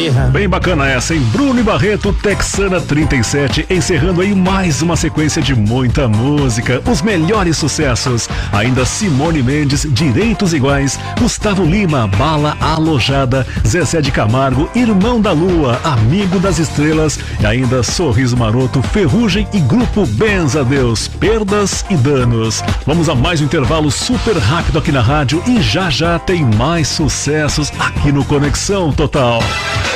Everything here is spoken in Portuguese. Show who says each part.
Speaker 1: Bem bacana essa, hein? Bruno e Barreto, Texana 37, encerrando aí mais uma sequência de muita música, os melhores sucessos. Ainda Simone Mendes, Direitos Iguais, Gustavo Lima, Bala Alojada, Zezé de Camargo, Irmão da Lua, Amigo das Estrelas, e ainda Sorriso Maroto, Ferrugem e Grupo Benza Deus, Perdas e Danos. Vamos a mais um intervalo super rápido aqui na rádio e já já tem mais sucessos aqui no Conexão Total.